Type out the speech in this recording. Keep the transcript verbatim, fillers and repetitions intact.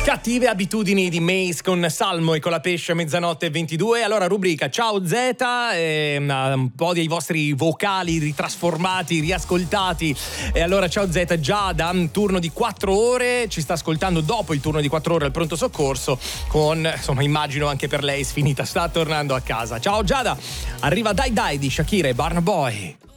Cattive abitudini di Mace con Salmo e con la pesce a mezzanotte e ventidue. Allora, rubrica Ciao Zeta, eh, un po' dei vostri vocali ritrasformati, riascoltati. E allora, ciao Zeta, Giada, un turno di quattro ore, ci sta ascoltando dopo il turno di quattro ore al pronto soccorso, con, insomma, immagino anche per lei sfinita, sta tornando a casa. Ciao Giada, arriva Dai Dai di Shakira e Burna Boy.